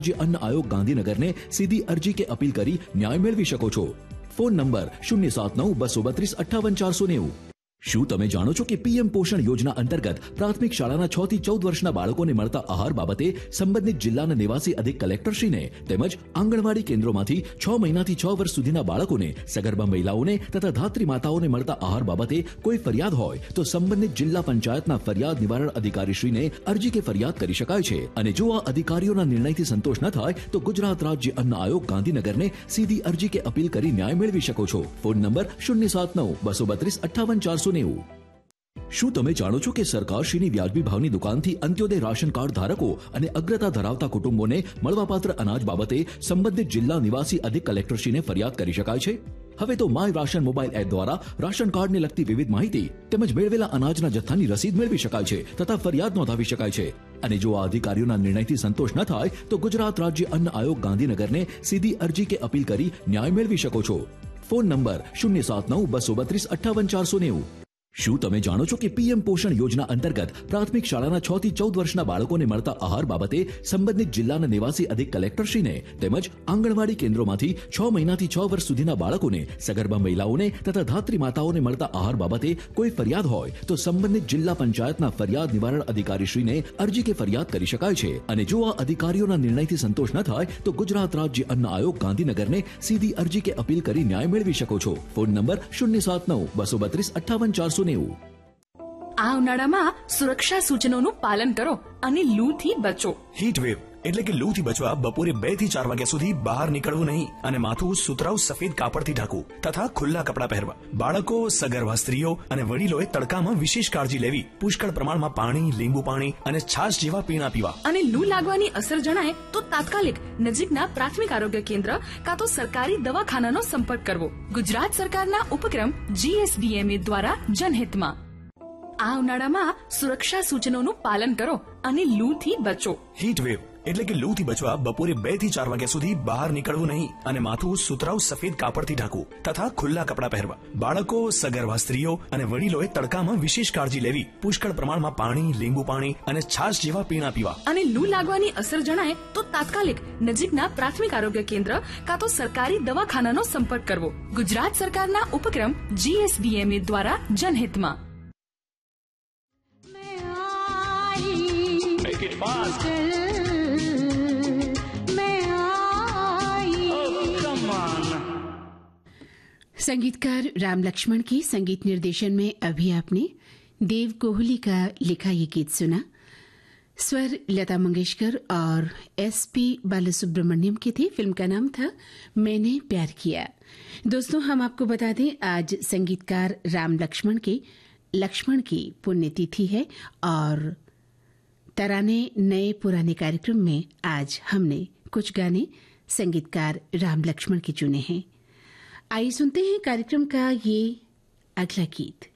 જે અન્ન આયોગ ગાંધીનગરને સીધી અરજી કે અપીલ કરી ન્યાય મેળવી શકો છો. Phone number 079-232-58-490. શું તમે જાણો છો કે પીએમ પોષણ યોજના અંતર્ગત પ્રાથમિક શાળાના 6 થી 14 વર્ષના બાળકોને મળતા આહાર બાબતે સંબંધિત જિલ્લાના નિવાસી અધિક કલેક્ટરશ્રીને તેમજ આંગણવાડી કેન્દ્રોમાંથી 6 મહિનાથી 6 વર્ષ સુધીના બાળકોને, સગર્ભા મહિલાઓને તથા ધાત્રી માતાઓને મળતા આહાર બાબતે કોઈ ફરિયાદ હોય તો સંબંધિત જિલ્લા પંચાયતના ફરિયાદ નિવારણ અધિકારીશ્રીને અરજી કે ફરિયાદ કરી શકાય છે. અને જો આ અધિકારીઓના નિર્ણયથી સંતોષ ન થાય તો ગુજરાત રાજ્ય અન્ન આયોગ ગાંધીનગરને સીધી અરજી કે અપીલ કરી ન્યાય મેળવી શકો છો. Phone number 079-232-58-490. શું તમે જાણો છો કે સરકારશ્રીની વ્યાજબી ભાવની દુકાનથી અંત્યોદય રાશન કાર્ડ ધારકો અને અગ્રતા ધરાવતા કુટુંબોને મળવાપાત્ર અનાજ બાબતે સંબંધિત જિલ્લા નિવાસી અધિક કલેક્ટરશ્રીને ફરિયાદ કરી શકાય છે? હવે તો માય રાશન મોબાઈલ એપ દ્વારા રાશન કાર્ડને લગતી વિવિધ માહિતી તેમજ મેળવેલા અનાજના જથ્થાની રસીદ મેળવી શકાય છે તથા ફરિયાદ નોંધાવી શકાય છે. અને જો આ અધિકારીઓના નિર્ણયથી સંતોષ ન થાય તો ગુજરાત રાજ્ય અન્ન આયોગ ગાંધીનગરને સીધી અરજી કે અપીલ કરી ન્યાય મેળવી શકો છો. Phone number 079-232-58-490. શું તમે જાણો છો કે પીએમ પોષણ યોજના અંતર્ગત પ્રાથમિક શાળાના 6 થી 14 વર્ષના બાળકોને મળતા આહાર બાબતે સંબંધિત જિલ્લાના નિવાસી અધિક કલેક્ટરશ્રીને તેમજ આંગણવાડી કેન્દ્રોમાંથી 6 મહિનાથી 6 વર્ષ સુધીના બાળકોને, સગર્ભા મહિલાઓને તથા ધાત્રી માતાઓને મળતા આહાર બાબતે કોઈ ફરિયાદ હોય તો સંબંધિત જિલ્લા પંચાયતના ફરિયાદ નિવારણ અધિકારીશ્રીને અરજી કે ફરિયાદ કરી શકાય છે. અને જો આ અધિકારીઓના નિર્ણયથી સંતોષ ન થાય તો ગુજરાત રાજ્ય અન્ન આયોગ ગાંધીનગરને સીધી અરજી કે અપીલ કરી ન્યાય મેળવી શકો છો. Phone number 079-232-58-490. આ ઉનાળામાં સુરક્ષા સૂચનોનું પાલન કરો અને લૂથી બચો. હીટવેવ એટલે કે લૂથી બચવા બપોરે 2 થી 4 વાગ્યા સુધી બહાર નીકળવું નહીં અને માથું સુતરાઉ સફેદ કાપડથી ઢાંકવું તથા ખુલ્લા કપડાં પહેરવા. બાળકો, સગર્ભા સ્ત્રીઓ અને વડીલોએ તડકામાં વિશેષ કાળજી લેવી. પુષ્કળ પ્રમાણમાં પાણી, લીંબુ પાણી અને છાશ જેવા પીણા પીવા. અને લૂ લાગવાની અસર જણાય તો તાત્કાલિક નજીકના પ્રાથમિક આરોગ્ય કેન્દ્ર કાં તો સરકારી દવાખાનાનો સંપર્ક કરવો. ગુજરાત સરકારના ઉપક્રમ GSDMA દ્વારા જનહિતમાં. આ ઉનાળામાં સુરક્ષા સૂચનોનું પાલન કરો અને લૂથી બચો. હીટવેવ એટલે કે લૂથી બચવા બપોરે 2 થી 4 વાગ્યા સુધી બહાર નીકળવું નહીં અને માથું સુતરાઉ સફેદ કાપડથી ઢાંકવું તથા ખુલ્લા કપડાં પહેરવા. બાળકો, સગર્ભા સ્ત્રીઓ અને વડીલોએ તડકામાં વિશેષ કાળજી લેવી. પુષ્કળ પ્રમાણમાં પાણી, લીંબુ પાણી અને છાશ જેવા પીણા પીવા. અને લૂ લાગવાની અસર જણાય તો તાત્કાલિક નજીકના પ્રાથમિક આરોગ્ય કેન્દ્ર કાં તો સરકારી દવાખાનાનો સંપર્ક કરવો. ગુજરાત સરકારના ઉપક્રમ GSDMA દ્વારા જનહિતમાં. संगीतकार राम लक्ष्मण के संगीत निर्देशन में अभी आपने देव कोहली का लिखा ये गीत सुना. स्वर लता मंगेशकर और SP बालासुब्रमण्यम के थे. फिल्म का नाम था मैंने प्यार किया. दोस्तों, हम आपको बता दें आज संगीतकार राम लक्ष्मण की पुण्यतिथि है और तराने नए पुराने कार्यक्रम में आज हमने कुछ गाने संगीतकार राम लक्ष्मण के चुने हैं. आइए सुनते हैं कार्यक्रम का ये अगला गीत.